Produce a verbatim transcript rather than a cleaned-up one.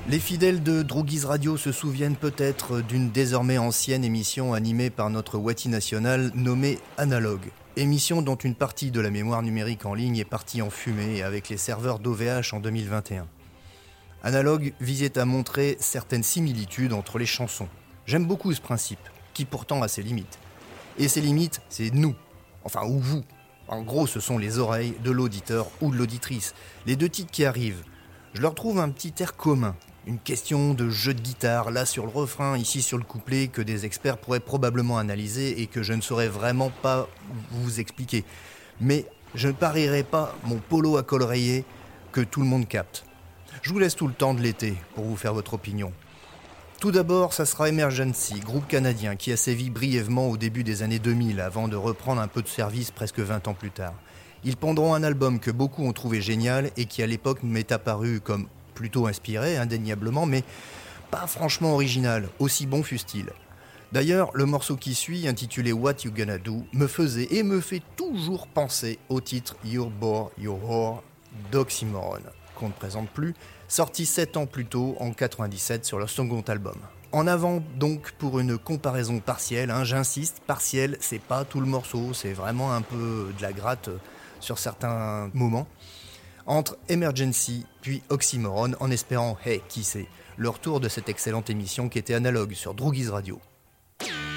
Les fidèles de Droogies Radio se souviennent peut-être d'une désormais ancienne émission animée par notre Wati national nommée Analogue. Émission dont une partie de la mémoire numérique en ligne est partie en fumée avec les serveurs d'O V H en deux mille vingt et un. Analogue visait à montrer certaines similitudes entre les chansons. J'aime beaucoup ce principe, qui pourtant a ses limites. Et ces limites, c'est nous, enfin ou vous. En gros, ce sont les oreilles de l'auditeur ou de l'auditrice. Les deux titres qui arrivent, je leur trouve un petit air commun. Une question de jeu de guitare, là sur le refrain, ici sur le couplet, que des experts pourraient probablement analyser et que je ne saurais vraiment pas vous expliquer. Mais je ne parierai pas mon polo à col rayé que tout le monde capte. Je vous laisse tout le temps de l'été pour vous faire votre opinion. Tout d'abord, ça sera Emergency, groupe canadien qui a sévi brièvement au début des années deux mille avant de reprendre un peu de service presque vingt ans plus tard. Ils pondront un album que beaucoup ont trouvé génial et qui à l'époque m'est apparu comme plutôt inspiré, indéniablement, mais pas franchement original, aussi bon fût-il. D'ailleurs, le morceau qui suit, intitulé What You Gonna Do, me faisait et me fait toujours penser au titre Your Bore, Your Whore d'Oxymoron, qu'on ne présente plus, sorti sept ans plus tôt, en quatre-vingt-dix-sept, sur leur second album. En avant donc pour une comparaison partielle, hein, j'insiste, partielle, c'est pas tout le morceau, c'est vraiment un peu de la gratte sur certains moments, entre Emergency puis Oxymoron, en espérant, hey, qui sait, le retour de cette excellente émission qui était Analogue sur Droogies Radio.